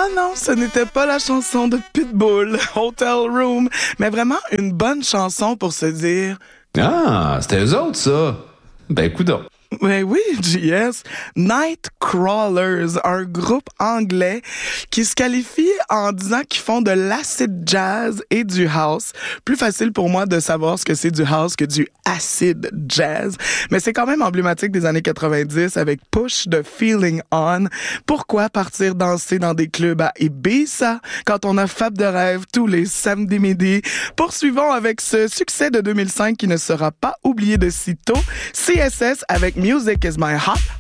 Ah non, ce n'était pas la chanson de Pitbull, Hotel Room, mais vraiment une bonne chanson pour se dire... Ah, c'était eux autres, ça. Ben, coudonc. Mais oui, JS, Nightcrawlers, un groupe anglais qui se qualifie en disant qu'ils font de l'acid jazz et du house. Plus facile pour moi de savoir ce que c'est du house que du acid jazz. Mais c'est quand même emblématique des années 90 avec Push the Feeling On. Pourquoi partir danser dans des clubs à Ibiza quand on a Fab de rêve tous les samedis midi? Poursuivons avec ce succès de 2005 qui ne sera pas oublié de sitôt. CSS avec Music is my hot,